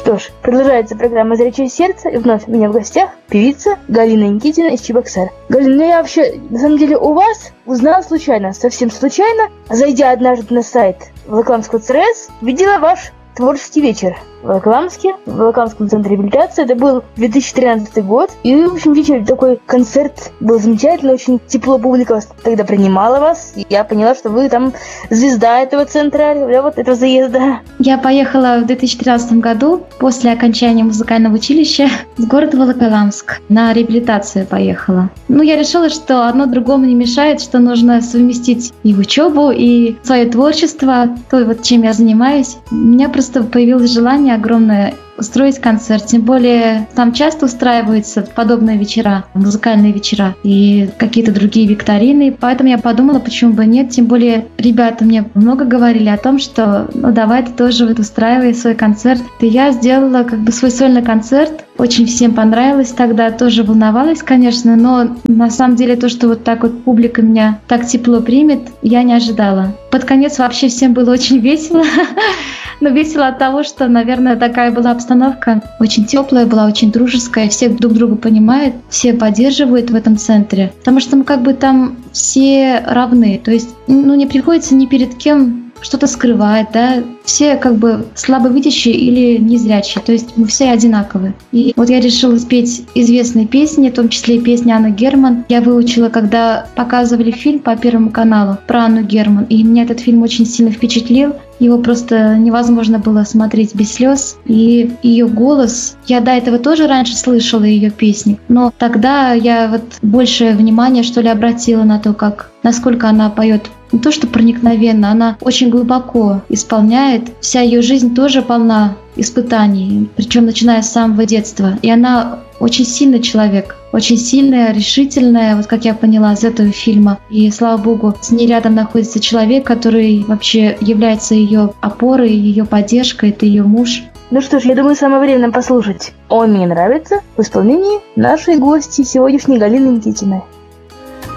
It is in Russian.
Что ж, продолжается программа «Зрячее сердце», и вновь у меня в гостях певица Галина Никитина из Чебоксар. Галина, я вообще, на самом деле, у вас узнала случайно, совсем случайно, зайдя однажды на сайт Волоколамского ЦРС, видела ваш творческий вечер в Волоколамском центре реабилитации. Это был 2013 год. И, в общем, вечер, такой концерт был замечательный, очень тепло публика тогда принимала вас. И я поняла, что вы там звезда этого центра, вот этого заезда. Я поехала в 2013 году после окончания музыкального училища в город Волоколамск. На реабилитацию поехала. Я решила, что одно другому не мешает, что нужно совместить и учебу, и свое творчество, то, вот чем я занимаюсь. У меня просто появилось желание огромное устроить концерт. Тем более там часто устраиваются подобные вечера, музыкальные вечера и какие-то другие викторины. Поэтому я подумала, почему бы нет. Тем более ребята мне много говорили о том, что давай ты тоже устраивай свой концерт. И я сделала свой сольный концерт. Очень всем понравилось тогда. Тоже волновалась, конечно, но на самом деле то, что вот так вот публика меня так тепло примет, я не ожидала. Под конец вообще всем было очень весело. Но весело от того, что, наверное, такая была обстановка очень теплая была, очень дружеская, все друг друга понимают, все поддерживают в этом центре, потому что мы там все равны, то есть не приходится ни перед кем что-то скрывать, да, все слабовидящие или незрячие, то есть мы все одинаковые. И вот я решила спеть известные песни, в том числе и песни Анны Герман. Я выучила, когда показывали фильм по Первому каналу про Анну Герман, и меня этот фильм очень сильно впечатлил. Его просто невозможно было смотреть без слез. И ее голос, я до этого тоже раньше слышала ее песни, но тогда я больше внимания, что ли, обратила на то, насколько она поет. Не то, что проникновенно, она очень глубоко исполняет. Вся ее жизнь тоже полна испытаний, причем начиная с самого детства. И она очень сильный человек, очень сильная, решительная, как я поняла из этого фильма. И, слава богу, с ней рядом находится человек, который вообще является ее опорой, ее поддержкой, это ее муж. Ну что ж, я думаю, самое время нам послушать «Он мне нравится» в исполнении нашей гости сегодняшней Галины Никитиной.